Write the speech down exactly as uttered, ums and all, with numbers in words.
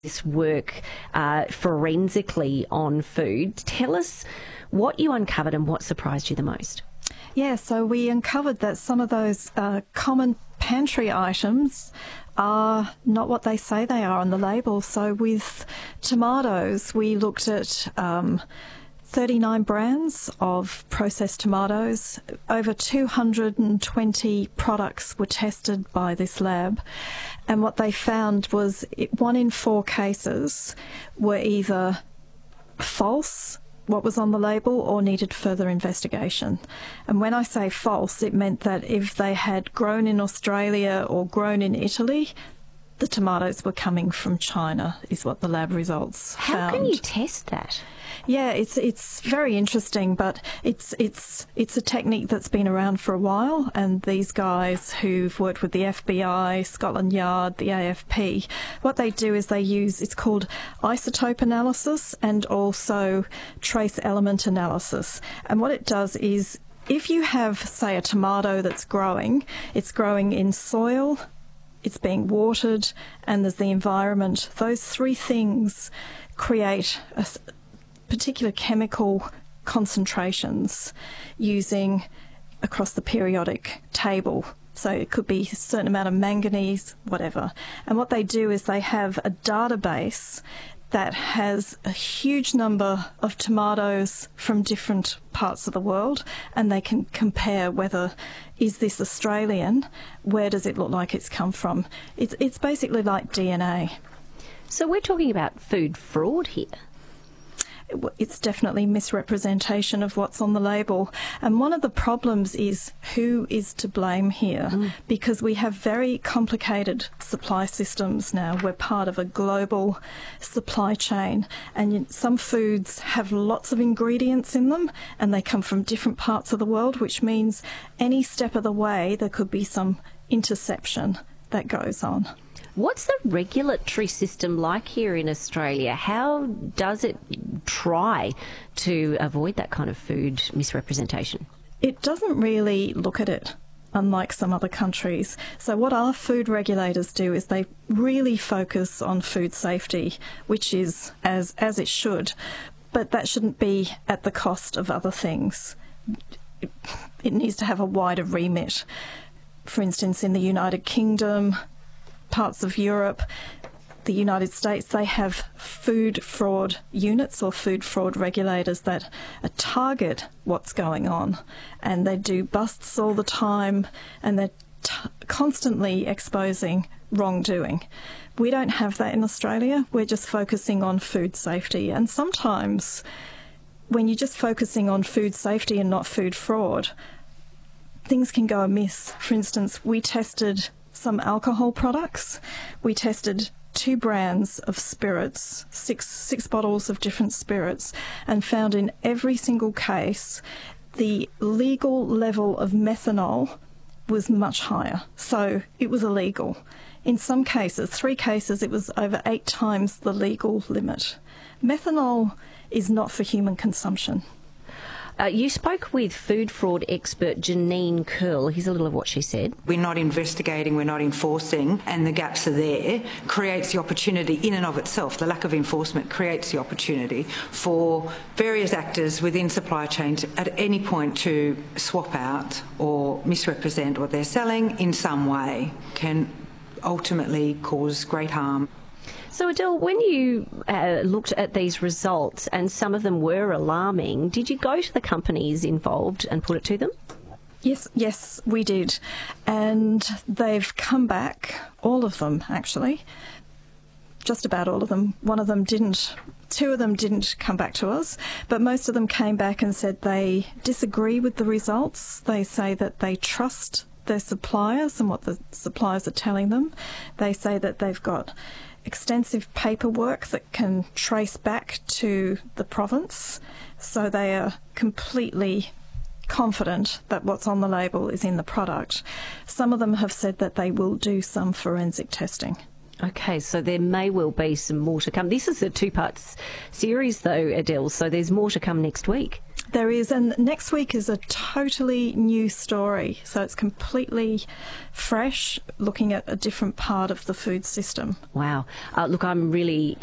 this work uh, forensically on food. Tell us what you uncovered and what surprised you the most. Yeah, so we uncovered that some of those uh, common pantry items are not what they say they are on the label. So with tomatoes, we looked at um, thirty-nine brands of processed tomatoes. Over two hundred twenty products were tested by this lab. And what they found was it, one in four cases were either false, what was on the label, or needed further investigation. And when I say false, it meant that if they had grown in Australia or grown in Italy, the tomatoes were coming from China, is what the lab results How found. How can you test that? Yeah, it's it's very interesting, but it's it's it's a technique that's been around for a while, and these guys who've worked with the F B I, Scotland Yard, the A F P, what they do is they use, it's called isotope analysis and also trace element analysis. And what it does is, if you have, say, a tomato that's growing, it's growing in soil, it's being watered, and there's the environment. Those three things create a particular chemical concentrations using across the periodic table. So it could be a certain amount of manganese, whatever. And what they do is they have a database that has a huge number of tomatoes from different parts of the world, and they can compare whether, is this Australian, where does it look like it's come from. It's, it's basically like D N A. So we're talking about food fraud here. It's definitely misrepresentation of what's on the label. And one of the problems is who is to blame here, mm. because we have very complicated supply systems now. We're part of a global supply chain, and some foods have lots of ingredients in them and they come from different parts of the world, which means any step of the way there could be some interception that goes on. What's the regulatory system like here in Australia? How does it try to avoid that kind of food misrepresentation? It doesn't really look at it, unlike some other countries. So what our food regulators do is they really focus on food safety, which is as, as it should, but that shouldn't be at the cost of other things. It, it needs to have a wider remit. For instance, in the United Kingdom, parts of Europe, the United States, they have food fraud units or food fraud regulators that target what's going on, and they do busts all the time, and they're t constantly exposing wrongdoing. We don't have that in Australia. We're just focusing on food safety, and sometimes when you're just focusing on food safety and not food fraud, things can go amiss. For instance, we tested some alcohol products. We tested two brands of spirits, six six bottles of different spirits, and found in every single case the legal level of methanol was much higher. So it was illegal. In some cases, three cases, it was over eight times the legal limit. Methanol is not for human consumption. Uh, you spoke with food fraud expert Janine Curl. Here's a little of what she said. We're not investigating, we're not enforcing, and the gaps are there, creates the opportunity in and of itself. The lack of enforcement creates the opportunity for various actors within supply chains at any point to swap out or misrepresent what they're selling in some way, can ultimately cause great harm. So Adele, when you uh, looked at these results, and some of them were alarming, did you go to the companies involved and put it to them? Yes, yes, we did. And they've come back, all of them actually, just about all of them. One of them didn't, two of them didn't come back to us, but most of them came back and said they disagree with the results. They say that they trust their suppliers and what the suppliers are telling them. They say that they've got extensive paperwork that can trace back to the province, so they are completely confident that what's on the label is in the product. Some of them have said that they will do some forensic testing. Okay, so there may well be some more to come. This is a two-part series though, Adele, so there's more to come next week. There is, and next week is a totally new story. So it's completely fresh, looking at a different part of the food system. Wow. Uh, look, I'm really